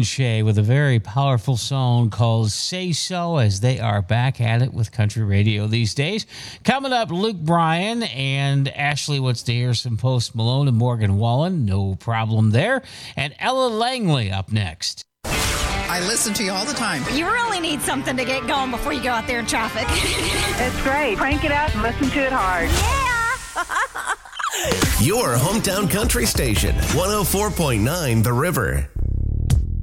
Shay with a very powerful song called Say So, as they are back at it with country radio these days. Coming up, Luke Bryan and Ashley What's to Hear, some Post Malone and Morgan Wallen. No problem there. And Ella Langley up next. I listen to you all the time. You really need something to get going before you go out there in traffic. It's great. Crank it up and listen to it hard. Yeah. Your hometown country station, 104.9 The River.